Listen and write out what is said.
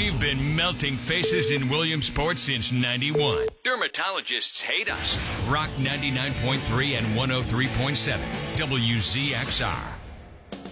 We've been melting faces in Williamsport since 91. Dermatologists hate us. Rock 99.3 and 103.7 WZXR.